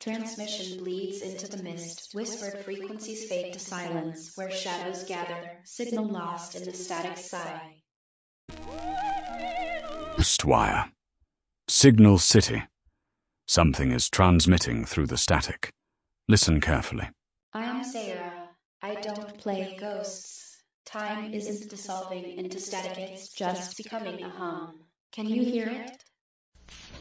Transmission bleeds into the mist, whispered frequencies fade to silence, where shadows gather, signal lost in the static sigh. Wire. Signal City. Something is transmitting through the static. Listen carefully. I am Sarah. I don't play ghosts. Time isn't dissolving into static, it's just becoming a hum. Can you hear it?